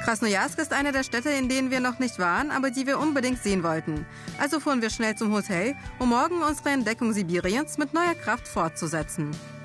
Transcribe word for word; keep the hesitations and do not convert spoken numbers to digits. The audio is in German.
Krasnojarsk ist eine der Städte, in denen wir noch nicht waren, aber die wir unbedingt sehen wollten. Also fuhren wir schnell zum Hotel, um morgen unsere Entdeckung Sibiriens mit neuer Kraft fortzusetzen.